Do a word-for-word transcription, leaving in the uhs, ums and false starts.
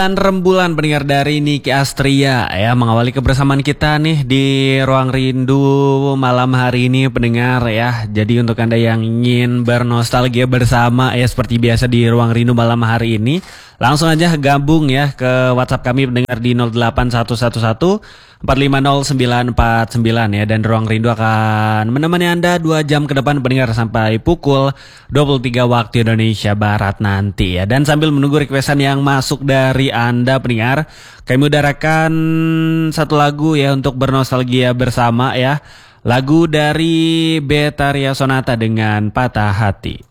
Dan rembulan pendengar dari Niki Astria ya, mengawali kebersamaan kita nih di Ruang Rindu malam hari ini pendengar ya. Jadi untuk Anda yang ingin bernostalgia bersama ya seperti biasa di Ruang Rindu malam hari ini, langsung aja gabung ya ke WhatsApp kami pendengar di nol delapan satu satu satu empat lima nol sembilan empat sembilan ya, dan Ruang Rindu akan menemani Anda dua jam ke depan pendengar sampai pukul dua puluh tiga waktu Indonesia Barat nanti ya. Dan sambil menunggu requestan yang masuk dari Anda pendengar, kami udarakan satu lagu ya untuk bernostalgia bersama ya. Lagu dari Betaria Sonata dengan Patah Hati.